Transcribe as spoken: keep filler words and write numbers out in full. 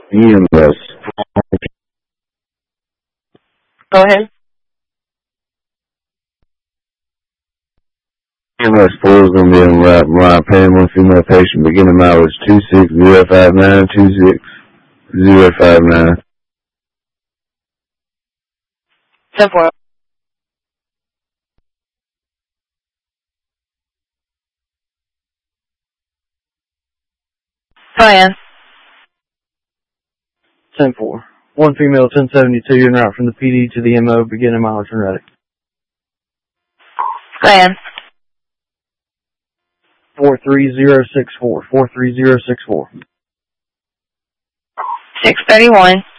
E M S. Go ahead. E M S four is going to be on right line. Paying one female patient. Beginning mileage two six zero five nine two six zero five nine. ten four. Go ahead. ten four. One female, ten seventy-two, en route from the P D to the M O, beginning mileage and ready. Go ahead. four three zero six four. four three zero six four. six thirty-one.